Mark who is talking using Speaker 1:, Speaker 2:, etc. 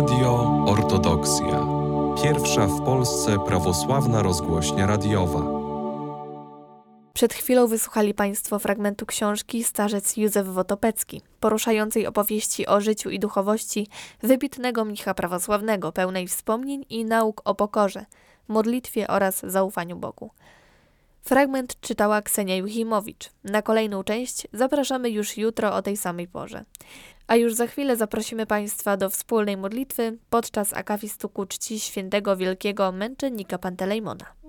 Speaker 1: Radio Ortodoksja. Pierwsza w Polsce prawosławna rozgłośnia radiowa.
Speaker 2: Przed chwilą wysłuchali Państwo fragmentu książki Starzec Józef Wotopecki, poruszającej opowieści o życiu i duchowości wybitnego mnicha prawosławnego, pełnej wspomnień i nauk o pokorze, modlitwie oraz zaufaniu Bogu. Fragment czytała Ksenia Juchimowicz. Na kolejną część zapraszamy już jutro o tej samej porze. A już za chwilę zaprosimy Państwa do wspólnej modlitwy podczas akafistu ku czci świętego wielkiego męczennika Pantelejmona.